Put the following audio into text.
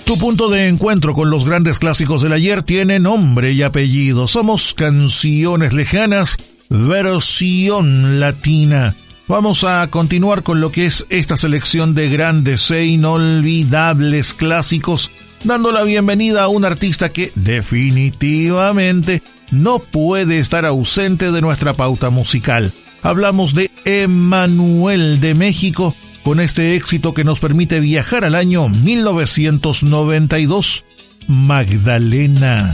Tu punto de encuentro con los grandes clásicos del ayer tiene nombre y apellido. Somos Canciones Lejanas, versión latina. Vamos a continuar con lo que es esta selección de grandes e inolvidables clásicos, dando la bienvenida a un artista que definitivamente no puede estar ausente de nuestra pauta musical. Hablamos de Emmanuel de México, con este éxito que nos permite viajar al año 1992, Magdalena.